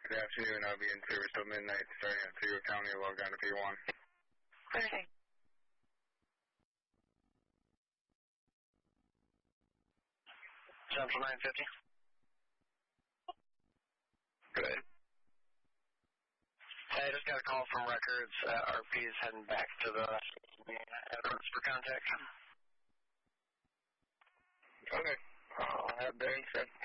Good afternoon. I'll be in service till midnight, starting at Fayette County, log down to P1. Okay. Central 950. Good. I just got a call from records. RP is heading back to the address for contact. Okay. I'll have that in set.